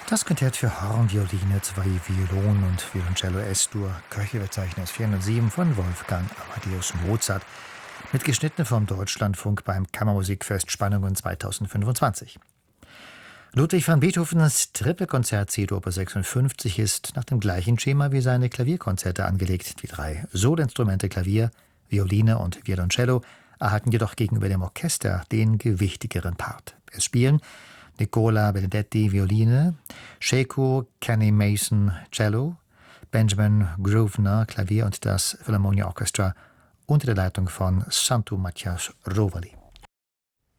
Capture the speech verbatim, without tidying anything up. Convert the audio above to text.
Das Quintett für Horn, Violine, zwei Violen und Violoncello S-Dur, Köchelverzeichnis vierhundertsieben von Wolfgang Amadeus Mozart, mitgeschnitten vom Deutschlandfunk beim Kammermusikfest Spannungen zweitausendfünfundzwanzig. Ludwig van Beethovens Tripelkonzert C-Dur Opus sechsundfünfzig ist nach dem gleichen Schema wie seine Klavierkonzerte angelegt. Die drei Soloinstrumente Klavier, Violine und Violoncello erhalten jedoch gegenüber dem Orchester den gewichtigeren Part. Es spielen Nicola Benedetti Violine, Sheiko Kenny-Mason Cello, Benjamin Grosvenor Klavier und das Philharmonia Orchestra unter der Leitung von Santu Matyas Rovali.